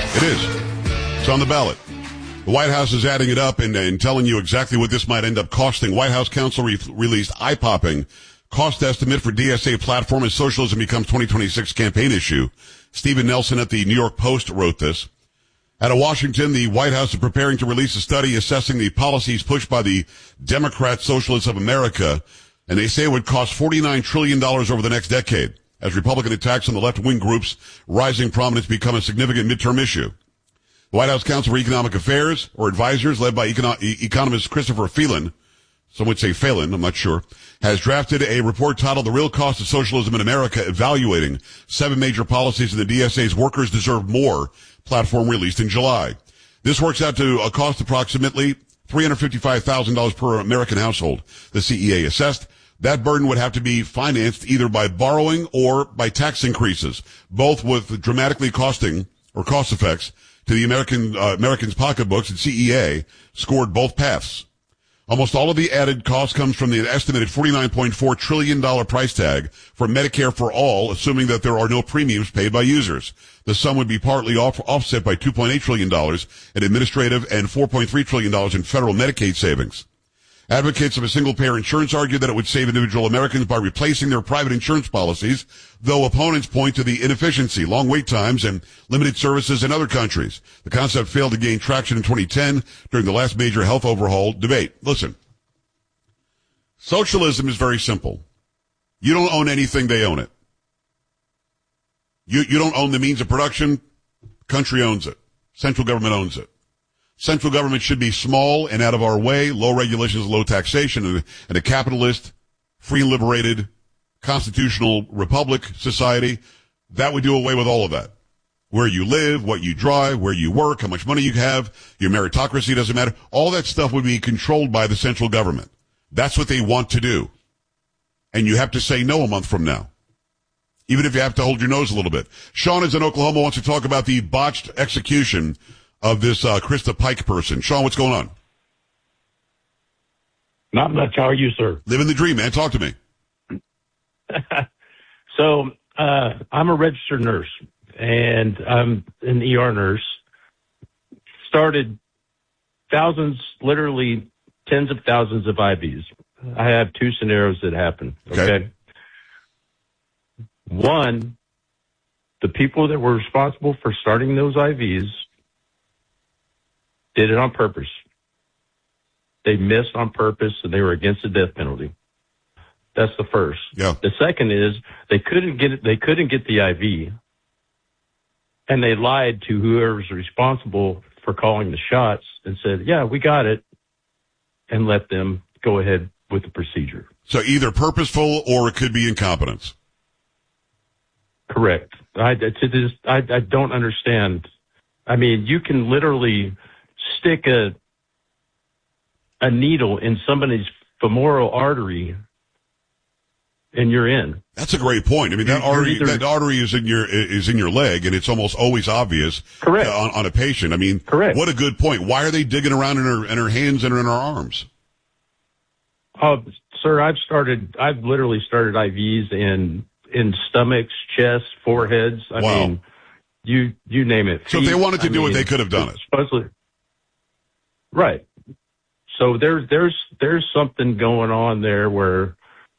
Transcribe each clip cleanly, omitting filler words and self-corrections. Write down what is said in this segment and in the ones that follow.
It is. It's on the ballot. The White House is adding it up and telling you exactly what this might end up costing. White House counsel released eye-popping cost estimate for DSA platform as socialism becomes 2026 campaign issue. Stephen Nelson at the New York Post wrote this. Out of Washington, the White House is preparing to release a study assessing the policies pushed by the Democrat Socialists of America, and they say it would cost $49 trillion over the next decade as Republican attacks on the left-wing groups' rising prominence become a significant midterm issue. The White House Council for Economic Affairs, or advisors, led by economist Christopher Phelan, some would say Phelan, I'm not sure, has drafted a report titled The Real Cost of Socialism in America, evaluating 7 major policies in the DSA's Workers Deserve More platform released in July. This works out to a cost approximately $355,000 per American household, the CEA assessed. That burden would have to be financed either by borrowing or by tax increases, both with dramatically costing or cost effects to the Americans' pocketbooks, and CEA scored both paths. Almost all of the added cost comes from the estimated $49.4 trillion price tag for Medicare for all, assuming that there are no premiums paid by users. The sum would be partly offset by $2.8 trillion in administrative and $4.3 trillion in federal Medicaid savings. Advocates of a single-payer insurance argue that it would save individual Americans by replacing their private insurance policies, though opponents point to the inefficiency, long wait times, and limited services in other countries. The concept failed to gain traction in 2010 during the last major health overhaul debate. Listen, socialism is very simple. You don't own anything, they own it. You don't own the means of production, country owns it. Central government owns it. Central government should be small and out of our way, low regulations, low taxation, and a capitalist, free and liberated, constitutional republic society. That would do away with all of that. Where you live, what you drive, where you work, how much money you have, your meritocracy doesn't matter. All that stuff would be controlled by the central government. That's what they want to do. And you have to say no a month from now, even if you have to hold your nose a little bit. Sean is in Oklahoma, wants to talk about the botched execution of this Krista Pike person. Sean, what's going on? Not much. How are you, sir? Living the dream, man. Talk to me. So, I'm a registered nurse, and I'm an ER nurse. Started thousands, literally tens of thousands of IVs. I have 2 scenarios that happen. Okay. One, the people that were responsible for starting those IVs did it on purpose. They missed on purpose, and they were against the death penalty. That's the first. Yeah. The second is they couldn't get it. They couldn't get the IV, and they lied to whoever's responsible for calling the shots and said, "Yeah, we got it," and let them go ahead with the procedure. So either purposeful or it could be incompetence. Correct. I don't understand. I mean, you can literally stick a needle in somebody's femoral artery and you're in. That's a great point. I mean, that artery is in your leg, and it's almost always obvious. Correct. On a patient. I mean, correct. What a good point. Why are they digging around in her hands and in her arms? Sir, I've literally started IVs in stomachs, chests, foreheads. I mean, you name it. So if they wanted to do it, they could have done it. Supposedly. Right. So there's something going on there where,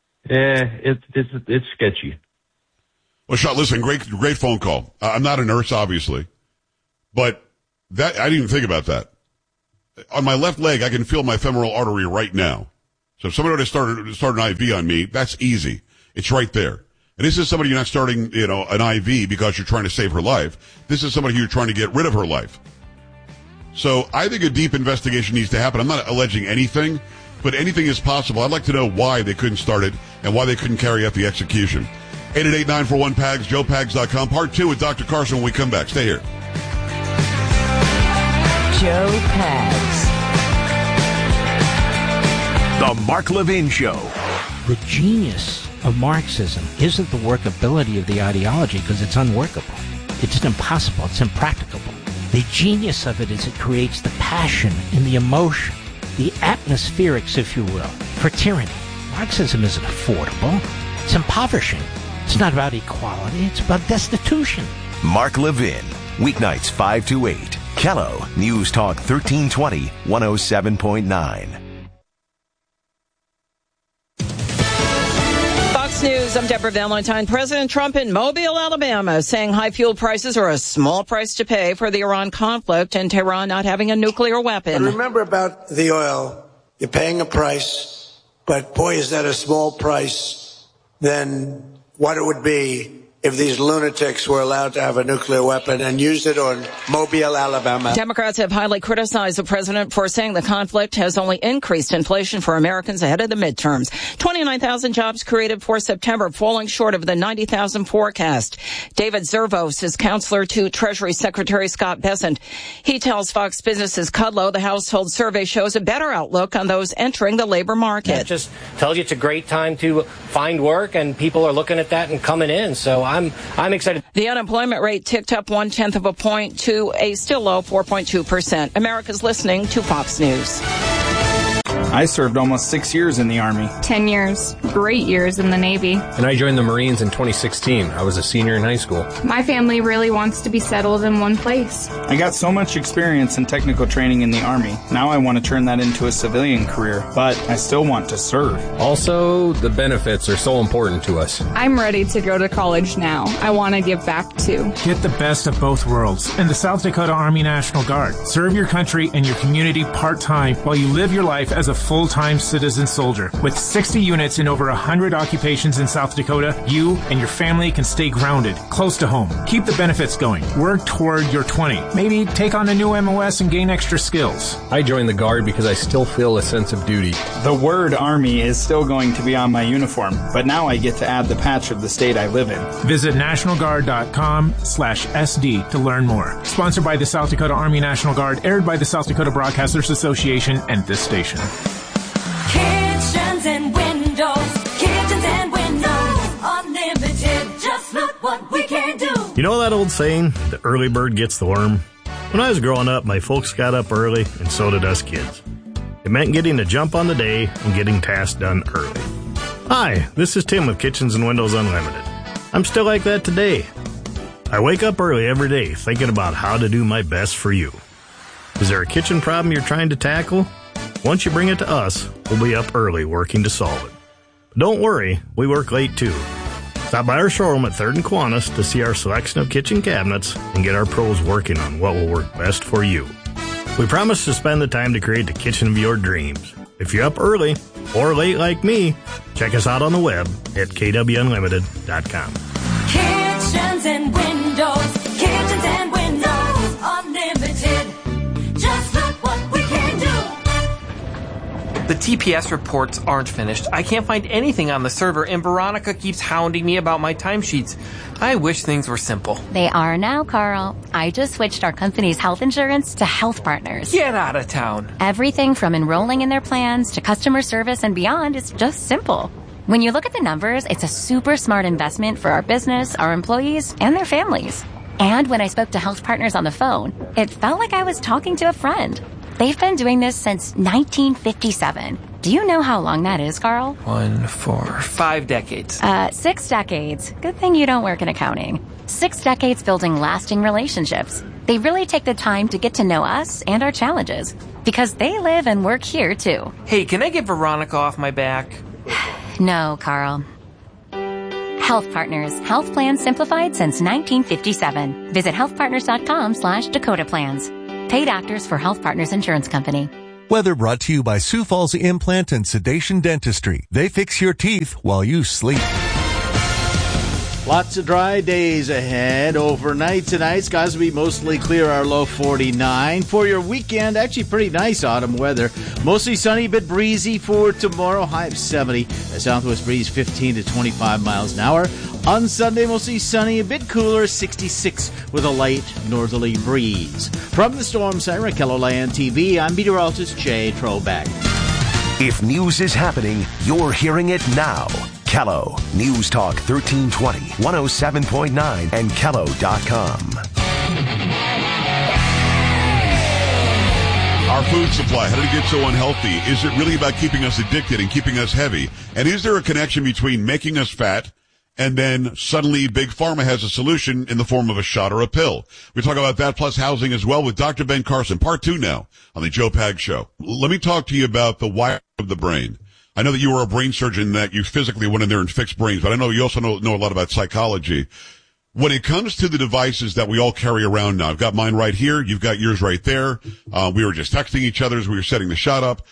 it's sketchy. Well, Sean, listen, great phone call. I'm not a nurse, obviously, but I didn't even think about that. On my left leg, I can feel my femoral artery right now. So if somebody were to start an IV on me, that's easy. It's right there. And this is somebody you're not starting, an IV because you're trying to save her life. This is somebody who you're trying to get rid of her life. So I think a deep investigation needs to happen. I'm not alleging anything, but anything is possible. I'd like to know why they couldn't start it and why they couldn't carry out the execution. 888-941-PAGS, JoePags.com. Part 2 with Dr. Carson when we come back. Stay here. Joe Pags. The Mark Levin Show. The genius of Marxism isn't the workability of the ideology because it's unworkable. It's impossible. It's impracticable. The genius of it is it creates the passion and the emotion, the atmospherics, if you will, for tyranny. Marxism isn't affordable. It's impoverishing. It's not about equality. It's about destitution. Mark Levin, Weeknights 5 to 8. Kello News Talk 1320, 107.9. Fox News, I'm Deborah Valentine. President Trump in Mobile, Alabama, saying high fuel prices are a small price to pay for the Iran conflict and Tehran not having a nuclear weapon. But remember about the oil, you're paying a price, but boy, is that a small price than what it would be if these lunatics were allowed to have a nuclear weapon and used it on Mobile, Alabama. Democrats have highly criticized the president for saying the conflict has only increased inflation for Americans ahead of the midterms. 29,000 jobs created for September, falling short of the 90,000 forecast. David Zervos is counselor to Treasury Secretary Scott Bessent. He tells Fox Business' Kudlow the household survey shows a better outlook on those entering the labor market. It just tells you it's a great time to find work, and people are looking at that and coming in. So I'm excited. The unemployment rate ticked up 0.1 of a point to a still low 4.2%. America's listening to Fox News. I served almost 6 years in the Army. 10 years. Great years in the Navy. And I joined the Marines in 2016. I was a senior in high school. My family really wants to be settled in one place. I got so much experience and technical training in the Army. Now I want to turn that into a civilian career, but I still want to serve. Also, the benefits are so important to us. I'm ready to go to college now. I want to give back too. Get the best of both worlds in the South Dakota Army National Guard. Serve your country and your community part-time while you live your life as a full-time citizen soldier. With 60 units in over 100 occupations in South Dakota, you and your family can stay grounded, close to home. Keep the benefits going. Work toward your 20. Maybe take on a new MOS and gain extra skills. I joined the Guard because I still feel a sense of duty. The word Army is still going to be on my uniform, but now I get to add the patch of the state I live in. Visit nationalguard.com/SD to learn more. Sponsored by the South Dakota Army National Guard, aired by the South Dakota Broadcasters Association and this station. Kitchens and windows, unlimited, just look what we can do. You know that old saying, the early bird gets the worm? When I was growing up, my folks got up early, and so did us kids. It meant getting a jump on the day and getting tasks done early. Hi, this is Tim with Kitchens and Windows Unlimited. I'm still like that today. I wake up early every day thinking about how to do my best for you. Is there a kitchen problem you're trying to tackle? Once you bring it to us, we'll be up early working to solve it. But don't worry, we work late too. Stop by our showroom at 3rd and Kiwanis to see our selection of kitchen cabinets and get our pros working on what will work best for you. We promise to spend the time to create the kitchen of your dreams. If you're up early or late like me, check us out on the web at kwunlimited.com. Kitchens and windows, unlimited. Just look what we can do. The TPS reports aren't finished. I can't find anything on the server, and Veronica keeps hounding me about my timesheets. I wish things were simple. They are now, Carl. I just switched our company's health insurance to Health Partners. Get out of town. Everything from enrolling in their plans to customer service and beyond is just simple. When you look at the numbers, it's a super smart investment for our business, our employees, and their families. And when I spoke to Health Partners on the phone, it felt like I was talking to a friend. They've been doing this since 1957. Do you know how long that is, Carl? 1, 4, 5 decades. 6 decades. Good thing you don't work in accounting. 6 decades building lasting relationships. They really take the time to get to know us and our challenges because they live and work here, too. Hey, can I get Veronica off my back? No, Carl. Health Partners. Health plans simplified since 1957. Visit healthpartners.com/Dakota Plans. Paid actors for Health Partners Insurance Company. Weather brought to you by Sioux Falls Implant and Sedation Dentistry. They fix your teeth while you sleep. Lots of dry days ahead. Overnight tonight, skies will be mostly clear, our low 49. For your weekend, actually pretty nice autumn weather. Mostly sunny, bit breezy for tomorrow, high of 70. A southwest breeze 15 to 25 miles an hour. On Sunday, mostly sunny, a bit cooler, 66 with a light northerly breeze. From the Storm Center at KELOLAND TV, I'm meteorologist Jay Trobeck. If news is happening, you're hearing it now. Kello News Talk 1320, 107.9, and Kello.com. Our food supply, how did it get so unhealthy? Is it really about keeping us addicted and keeping us heavy? And is there a connection between making us fat And then suddenly Big Pharma has a solution in the form of a shot or a pill. We talk about that plus housing as well with Dr. Ben Carson, part 2 now on the Joe Pags Show. Let me talk to you about the wire of the brain. I know that you were a brain surgeon, that you physically went in there and fixed brains, but I know you also know a lot about psychology. When it comes to the devices that we all carry around now, I've got mine right here. You've got yours right there. We were just texting each other as we were setting the shot up.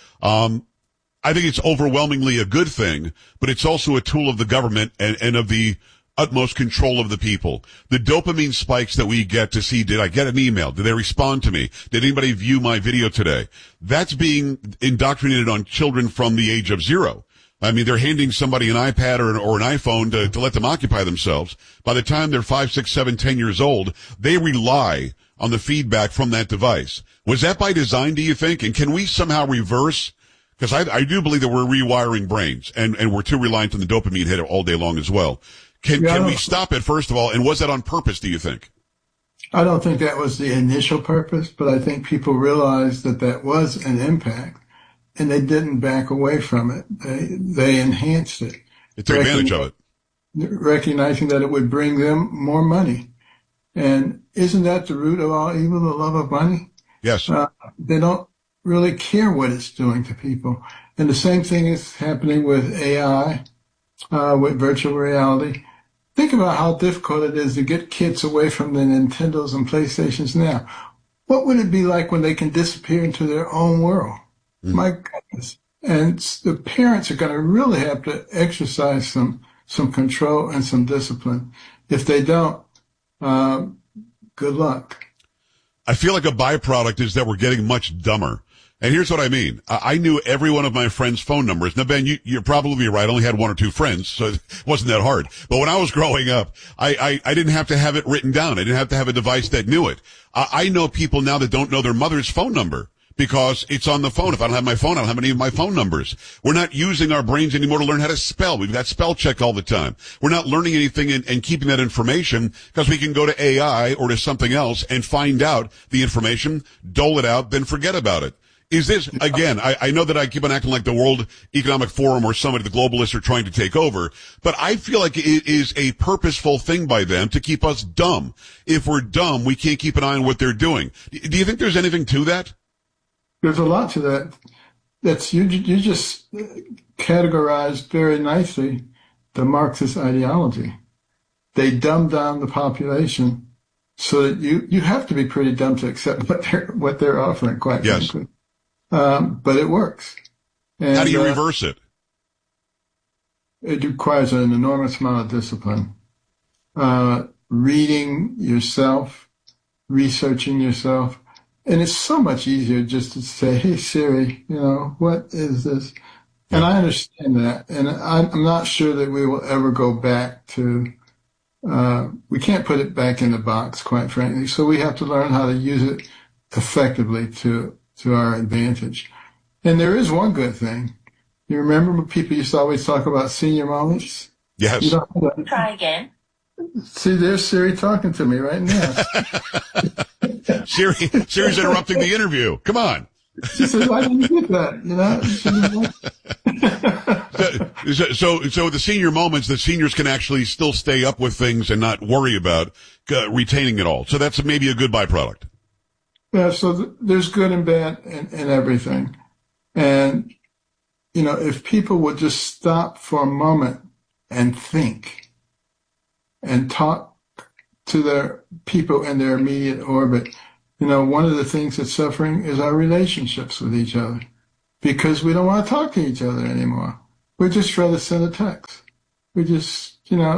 I think it's overwhelmingly a good thing, but it's also a tool of the government and of the utmost control of the people. The dopamine spikes that we get to see, did I get an email? Did they respond to me? Did anybody view my video today? That's being indoctrinated on children from the age of 0. I mean, they're handing somebody an iPad or an iPhone to let them occupy themselves. By the time they're 5, 6, 7, 10 years old, they rely on the feedback from that device. Was that by design, do you think? And can we somehow reverse? Because I do believe that we're rewiring brains and we're too reliant on the dopamine hit all day long as well. Can we stop it, first of all? And was that on purpose, do you think? I don't think that was the initial purpose, but I think people realized that was an impact, and they didn't back away from it. They enhanced it. They took advantage of it. Recognizing that it would bring them more money. And isn't that the root of all evil, the love of money? Yes. They don't really care what it's doing to people. And the same thing is happening with AI, with virtual reality. Think about how difficult it is to get kids away from the Nintendos and PlayStations now. What would it be like when they can disappear into their own world? My goodness. And the parents are going to really have to exercise some control and some discipline. If they don't, good luck. I feel like a byproduct is that we're getting much dumber. And here's what I mean. I knew every one of my friends' phone numbers. Now, Ben, you're probably right. I only had 1 or 2 friends, so it wasn't that hard. But when I was growing up, I didn't have to have it written down. I didn't have to have a device that knew it. I know people now that don't know their mother's phone number because it's on the phone. If I don't have my phone, I don't have any of my phone numbers. We're not using our brains anymore to learn how to spell. We've got spell check all the time. We're not learning anything and keeping that information because we can go to AI or to something else and find out the information, dole it out, then forget about it. Is this, again, I know that I keep on acting like the World Economic Forum or somebody, the globalists are trying to take over, but I feel like it is a purposeful thing by them to keep us dumb. If we're dumb, we can't keep an eye on what they're doing. Do you think there's anything to that? There's a lot to that. You just categorized very nicely the Marxist ideology. They dumb down the population so that you have to be pretty dumb to accept what they're offering, quite frankly. But it works. And, how do you reverse it? It requires an enormous amount of discipline. Reading yourself, researching yourself. And it's so much easier just to say, hey, Siri, what is this? And I understand that. And I'm not sure that we will ever go back to, we can't put it back in the box, quite frankly. So we have to learn how to use it effectively to our advantage. And there is one good thing. You remember when people used to always talk about senior moments? Yes. Try again. See, there's Siri talking to me right now. Siri's interrupting the interview. Come on. She said, why didn't you get that? So the senior moments, the seniors can actually still stay up with things and not worry about retaining it all. So that's maybe a good byproduct. Yeah, so there's good and bad in everything. And, if people would just stop for a moment and think and talk to their people in their immediate orbit, one of the things that's suffering is our relationships with each other because we don't want to talk to each other anymore. We'd just rather send a text. We just,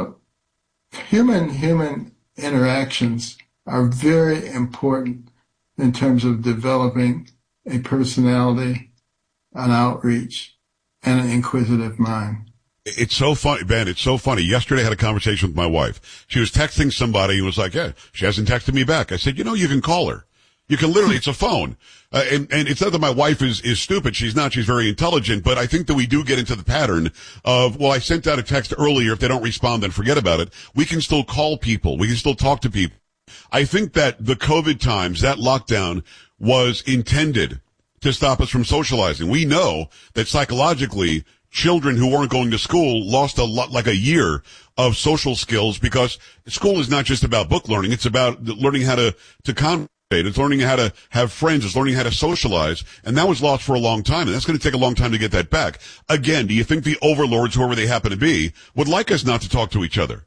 human interactions are very important in terms of developing a personality, an outreach, and an inquisitive mind. It's so funny, Ben. It's so funny. Yesterday I had a conversation with my wife. She was texting somebody and was like, yeah, she hasn't texted me back. I said, you can call her. You can literally, it's a phone. And it's not that my wife is stupid. She's not. She's very intelligent. But I think that we do get into the pattern of, well, I sent out a text earlier. If they don't respond, then forget about it. We can still call people. We can still talk to people. I think that the COVID times, that lockdown was intended to stop us from socializing. We know that psychologically, children who weren't going to school lost a lot, like a year of social skills, because school is not just about book learning. It's about learning how to conversate. It's learning how to have friends. It's learning how to socialize. And that was lost for a long time. And that's going to take a long time to get that back. Again, do you think the overlords, whoever they happen to be, would like us not to talk to each other?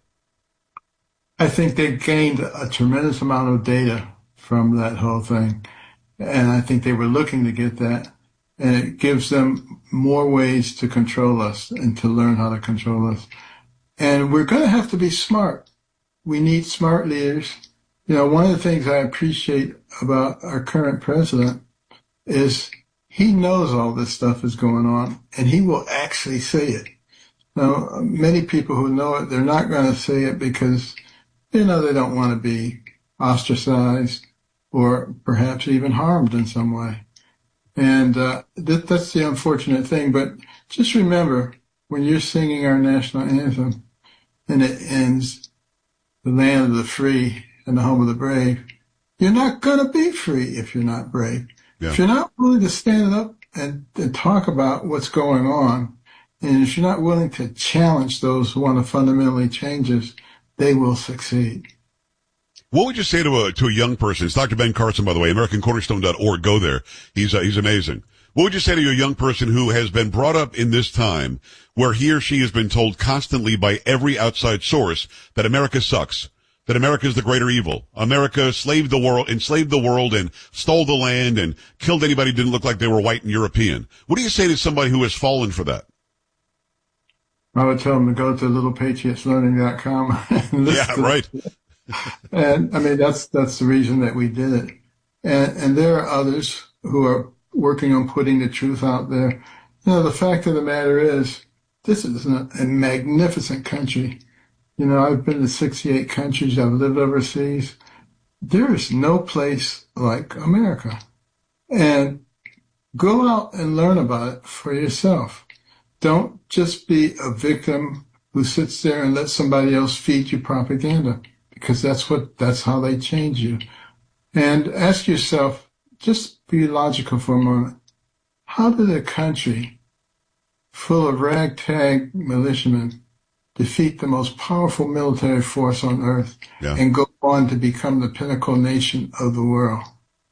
I think they gained a tremendous amount of data from that whole thing. And I think they were looking to get that. And it gives them more ways to control us and to learn how to control us. And we're going to have to be smart. We need smart leaders. You know, one of the things I appreciate about our current president is he knows all this stuff is going on, and he will actually say it. Now, many people who know it, they're not going to say it because, you know, they don't want to be ostracized or perhaps even harmed in some way. And that's the unfortunate thing. But just remember, when you're singing our national anthem and it ends, the land of the free and the home of the brave, you're not going to be free if you're not brave. Yeah. If you're not willing to stand up and talk about what's going on, and if you're not willing to challenge those who want to fundamentally change us, they will succeed. What would you say to a young person? It's Dr. Ben Carson, by the way, AmericanCornerstone.org. Go there. He's amazing. What would you say to a young person who has been brought up in this time where he or she has been told constantly by every outside source that America sucks, that America is the greater evil, America enslaved the world and stole the land and killed anybody who didn't look like they were white and European? What do you say to somebody who has fallen for that? I would tell them to go to littlepatriotslearning.com. Yeah, right. And I mean, that's the reason that we did it. And there are others who are working on putting the truth out there. You know, the fact of the matter is, this is a magnificent country. You know, I've been to 68 countries. I've lived overseas. There is no place like America. And go out and learn about it for yourself. Don't just be a victim who sits there and lets somebody else feed you propaganda, because that's how they change you. And ask yourself, just be logical for a moment. How did a country full of ragtag militiamen defeat the most powerful military force on earth and go on to become the pinnacle nation of the world?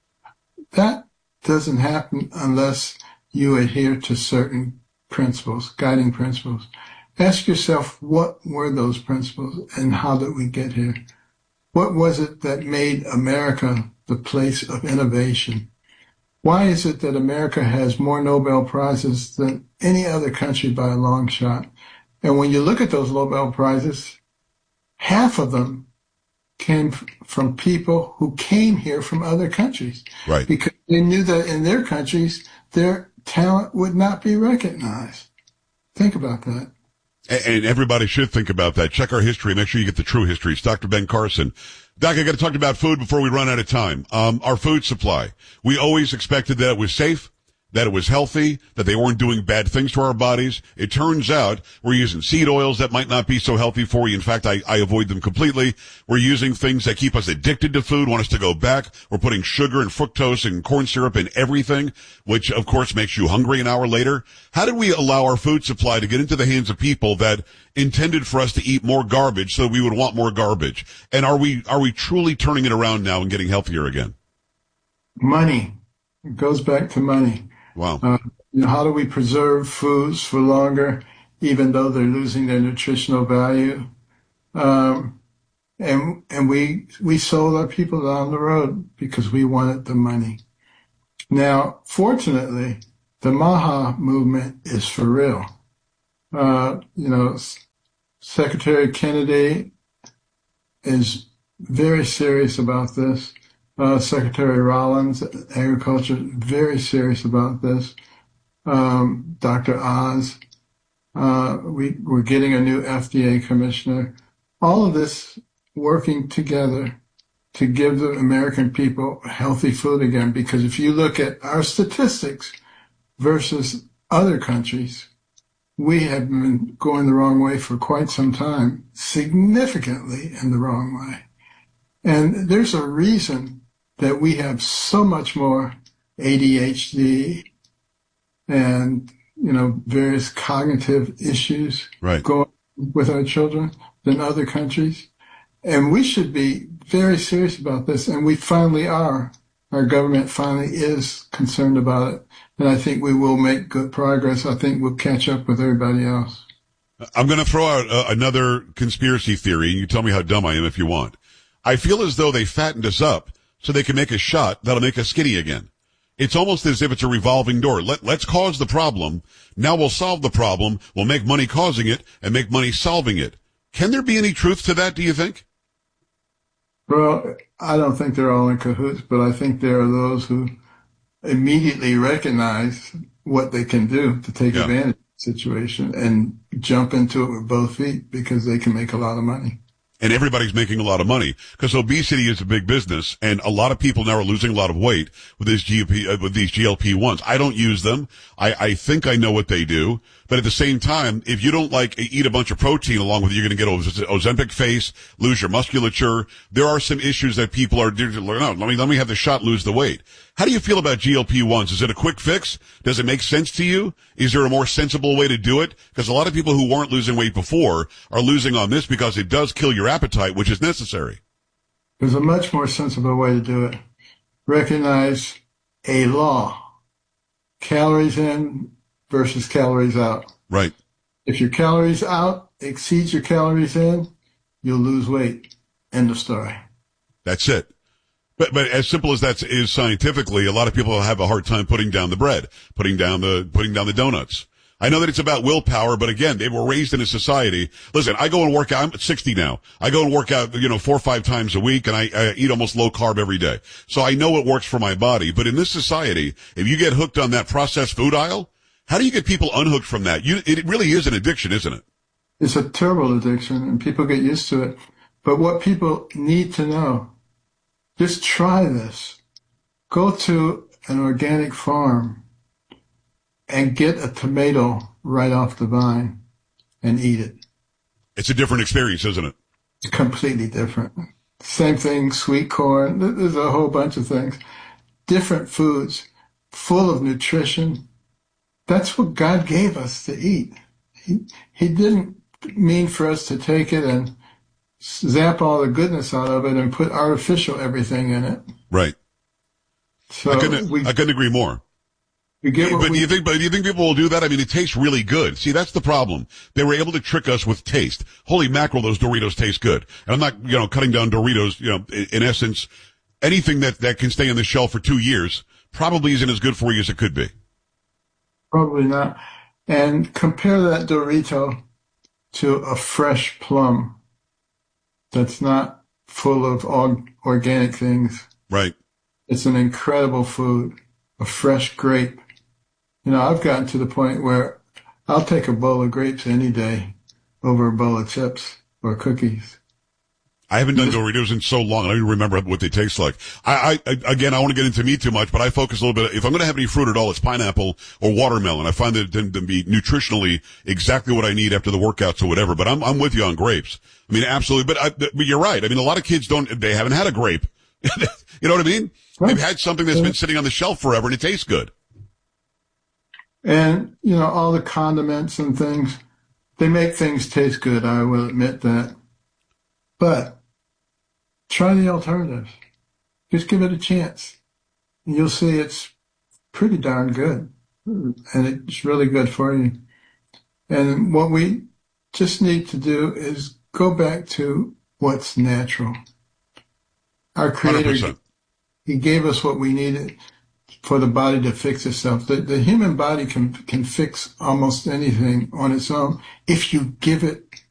That doesn't happen unless you adhere to certain principles, guiding principles. Ask yourself, what were those principles and how did we get here? What was it that made America the place of innovation? Why is it that America has more Nobel Prizes than any other country by a long shot? And when you look at those Nobel Prizes, half of them came from people who came here from other countries. Right. Because they knew that in their countries, their talent would not be recognized. Think about that. And everybody should think about that. Check our history. Make sure you get the true history. It's Dr. Ben Carson. Doc, I got to talk about food before we run out of time. Our food supply. We always expected that it was safe, that it was healthy, that they weren't doing bad things to our bodies. It turns out we're using seed oils that might not be so healthy for you. In fact, I avoid them completely. We're using things that keep us addicted to food, want us to go back. We're putting sugar and fructose and corn syrup in everything, which of course makes you hungry an hour later. How did we allow our food supply to get into the hands of people that intended for us to eat more garbage so we would want more garbage? And are we truly turning it around now and getting healthier again? Money. It goes back to money. Wow. How do we preserve foods for longer, even though they're losing their nutritional value? And we sold our people down the road because we wanted the money. Now, fortunately, the Maha movement is for real. Secretary Kennedy is very serious about this. Secretary Rollins, Agriculture, very serious about this. Dr. Oz, we're getting a new FDA commissioner. All of this working together to give the American people healthy food again, because if you look at our statistics versus other countries, we have been going the wrong way for quite some time, significantly in the wrong way. And there's a reason that we have so much more ADHD and various cognitive issues going with our children than other countries. And we should be very serious about this. And we finally are. Our government finally is concerned about it. And I think we will make good progress. I think we'll catch up with everybody else. I'm going to throw out another conspiracy theory, and you tell me how dumb I am if you want. I feel as though they fattened us up so they can make a shot that'll make us skinny again. It's almost as if it's a revolving door. Let's cause the problem. Now we'll solve the problem. We'll make money causing it and make money solving it. Can there be any truth to that, do you think? Well, I don't think they're all in cahoots, but I think there are those who immediately recognize what they can do to take advantage of the situation and jump into it with both feet because they can make a lot of money. And everybody's making a lot of money because obesity is a big business, and a lot of people now are losing a lot of weight with these GLP-1s. I don't use them. I think I know what they do, but at the same time, if you don't eat a bunch of protein along with it, you're going to get Ozempic face, lose your musculature. There are some issues that people are doing. No, let me have the shot, lose the weight. How do you feel about GLP-1s? Is it a quick fix? Does it make sense to you? Is there a more sensible way to do it? Because a lot of people who weren't losing weight before are losing on this because it does kill your appetite, which is necessary. There's a much more sensible way to do it. Recognize a law. Calories in versus calories out. Right. If your calories out exceeds your calories in, you'll lose weight. End of story. That's it. But as simple as that is scientifically, a lot of people have a hard time putting down the bread, putting down the donuts. I know that it's about willpower, but again, they were raised in a society. Listen, I go and work out. I'm 60 now. I go and work out, 4 or 5 times a week, and I eat almost low carb every day. So I know what works for my body. But in this society, if you get hooked on that processed food aisle, how do you get people unhooked from that? It really is an addiction, isn't it? It's a terrible addiction, and people get used to it. But what people need to know, just try this. Go to an organic farm and get a tomato right off the vine and eat it. It's a different experience, isn't it? It's completely different. Same thing, sweet corn. There's a whole bunch of things. Different foods, full of nutrition. That's what God gave us to eat. He didn't mean for us to take it and zap all the goodness out of it and put artificial everything in it. Right. So I couldn't agree more. Do you think people will do that? I mean, it tastes really good. See, that's the problem. They were able to trick us with taste. Holy mackerel, those Doritos taste good. And I'm not, cutting down Doritos, in essence, anything that can stay on the shelf for 2 years probably isn't as good for you as it could be. Probably not. And compare that Dorito to a fresh plum that's not full of organic things. Right. It's an incredible food. A fresh grape. I've gotten to the point where I'll take a bowl of grapes any day over a bowl of chips or cookies. I haven't done Doritos in so long. I don't even remember what they taste like. I want to get into meat too much, but I focus a little bit. If I'm going to have any fruit at all, it's pineapple or watermelon. I find that them to be nutritionally exactly what I need after the workouts or whatever. But I'm with you on grapes. I mean, absolutely. But you're right. I mean, a lot of kids they haven't had a grape. You know what I mean? They've had something that's been sitting on the shelf forever and it tastes good. And, all the condiments and things, they make things taste good. I will admit that. But try the alternatives. Just give it a chance. And you'll see it's pretty darn good. And it's really good for you. And what we just need to do is go back to what's natural. Our Creator, 100%. He gave us what we needed for the body to fix itself. The human body can fix almost anything on its own if you give it